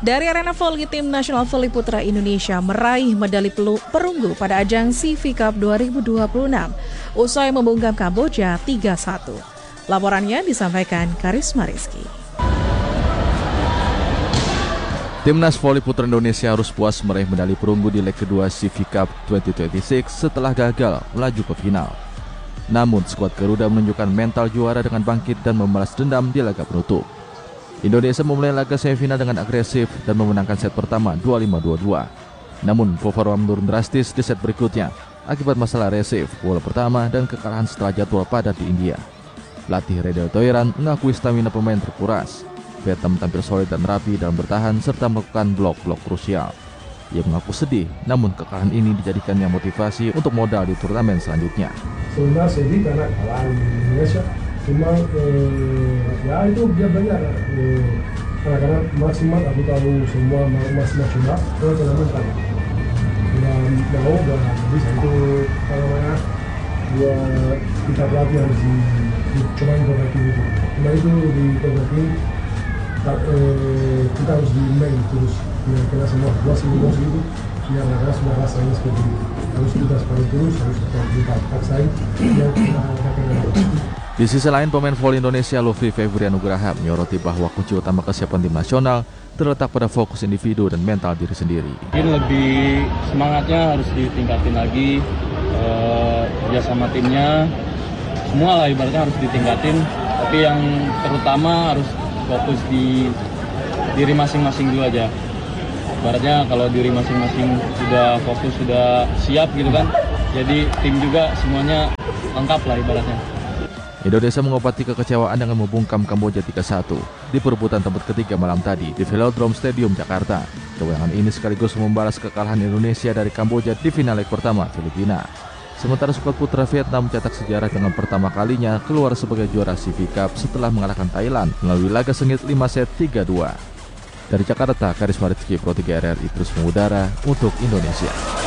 Dari arena voli, tim nasional voli putra Indonesia meraih medali perunggu pada ajang CV Cup 2026 usai membungkam Kamboja 3-1. Laporannya disampaikan Karisma Rizky. Timnas voli putra Indonesia harus puas meraih medali perunggu di leg kedua CV Cup 2026 setelah gagal melaju ke final. Namun skuad Garuda menunjukkan mental juara dengan bangkit dan membalas dendam di laga penutup. Indonesia memulai laga semifinal dengan agresif dan memenangkan set pertama 25-22. Namun performa menurun drastis di set berikutnya akibat masalah resif bola pertama dan kekalahan setelah jadwal padat di India. Pelatih Redel Toiran mengakui stamina pemain terkuras. Vietnam tampil solid dan rapi dalam bertahan serta melakukan blok-blok krusial. Ia mengaku sedih, namun kekalahan ini dijadikannya motivasi untuk modal di turnamen selanjutnya. Sebenarnya sedih karena kalah di Indonesia. Cuma ya itu dia belajar karena maksimal aku tahu semua maksimal coba kalau turnamen kan udah mau udah bisa itu kalau mana dia kita pelatih harus dicobain perbaiki itu cuma itu diperbaiki kita harus di main terus kena semua buat emosi itu yang karena sudah rasanya seperti itu harus kita separuh terus harus kita paksain yang kita akan. Di sisi lain, pemain voli Indonesia Lufri Febri Anugraha menyoroti bahwa kunci utama kesiapan tim nasional terletak pada fokus individu dan mental diri sendiri. Mungkin lebih semangatnya harus ditingkatin lagi, kerjasama timnya, semua lah ibaratnya harus ditingkatin. Tapi yang terutama harus fokus di diri masing-masing dulu aja. Ibaratnya kalau diri masing-masing sudah fokus, sudah siap gitu kan, jadi tim juga semuanya lengkap lah ibaratnya. Indonesia mengobati kekecewaan dengan membungkam Kamboja 3-1 di perebutan tempat ketiga malam tadi di Velodrome Stadium Jakarta. Kemenangan ini sekaligus membalas kekalahan Indonesia dari Kamboja di final leg pertama Filipina. Sementara skuad putra Vietnam mencetak sejarah dengan pertama kalinya keluar sebagai juara CV Cup setelah mengalahkan Thailand melalui laga sengit 5 set 3-2. Dari Jakarta, Karisma Rizky, Pro 3 RRI terus mengudara untuk Indonesia.